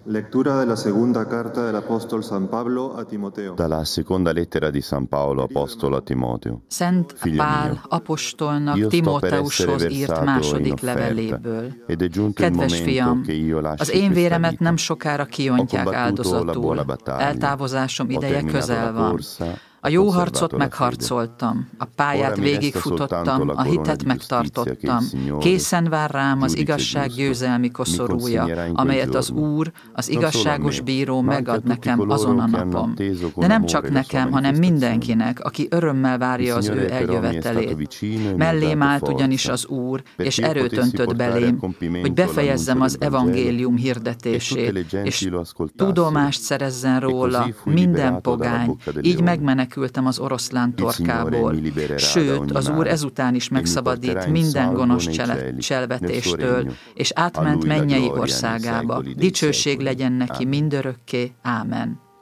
Lectura de la segunda carta del apóstol San Pablo a Timoteo. Dalla seconda lettera di San Paolo apostolo a Timoteo. Szent Pál apostolnak Timóteushoz írt második leveléből. Kedves fiam, az én véremet nem sokára kiontják áldozatul. Eltávozásom ideje közel van. A jó harcot megharcoltam, a pályát végigfutottam, a hitet megtartottam. Készen vár rám az igazság győzelmi koszorúja, amelyet az Úr, az igazságos bíró megad nekem azon a napon. De nem csak nekem, hanem mindenkinek, aki örömmel várja az ő eljövetelét. Mellém állt ugyanis az Úr, és erőt öntött belém, hogy befejezzem az evangélium hirdetését, és tudomást szerezzen róla minden pogány, így megmenekültem az oroszlán torkából. Sőt, az Úr ezután is megszabadít minden gonosz cselvetéstől, és átment mennyei országába. Dicsőség legyen neki mindörökké. Ámen.